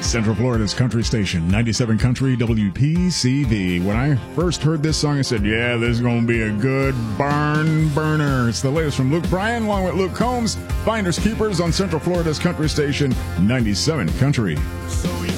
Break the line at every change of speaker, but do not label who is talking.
Central Florida's country station, 97 Country WPCV. When I first heard this song, I said, yeah, this is going to be a good barn burner. It's the latest from Luke Bryan, along with Luke Combs, Finders Keepers on Central Florida's country station, 97 Country.
So